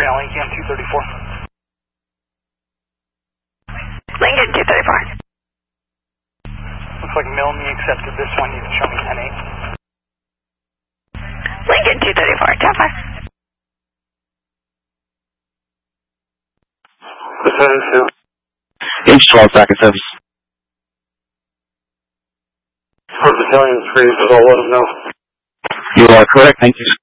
Lincoln 234. Lincoln 234. Looks like Milne accepted this one. You can show me 10-8. Lincoln 234, 10-5. H12 packet service. For battalion 3, so I'll let them know. You are correct, thank you.